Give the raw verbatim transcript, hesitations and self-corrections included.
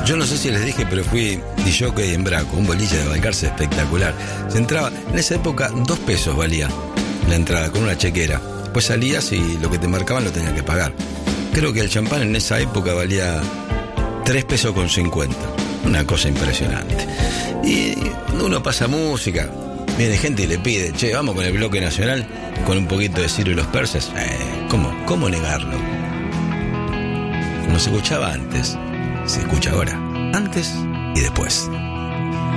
Yo no sé si les dije, pero fui disjockey en Braco, un boliche de Balcarce espectacular. Se entraba, en esa época, dos pesos valía la entrada, con una chequera. Pues salías y lo que te marcaban lo tenías que pagar. Creo que el champán en esa época valía tres pesos con cincuenta. Una cosa impresionante. Y uno pasa música, viene gente y le pide, che, vamos con el bloque nacional, con un poquito de Ciro y los Persas. Eh, ¿cómo, ¿Cómo negarlo? Como se escuchaba antes, se escucha ahora, antes y después.